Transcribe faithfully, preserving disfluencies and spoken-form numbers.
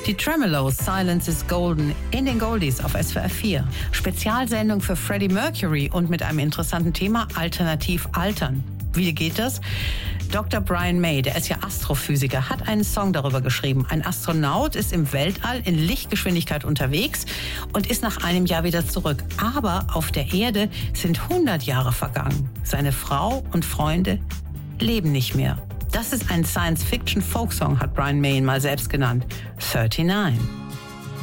Die Tremeloes, Silence is Golden in den Goldies auf S W R vier. Spezialsendung für Freddie Mercury und mit einem interessanten Thema: Alternativ altern. Wie geht das? Doktor Brian May, der ist ja Astrophysiker, hat einen Song darüber geschrieben. Ein Astronaut ist im Weltall in Lichtgeschwindigkeit unterwegs und ist nach einem Jahr wieder zurück. Aber auf der Erde sind hundert Jahre vergangen. Seine Frau und Freunde leben nicht mehr. Das ist ein Science-Fiction-Folksong, hat Brian May ihn mal selbst genannt. neununddreißig.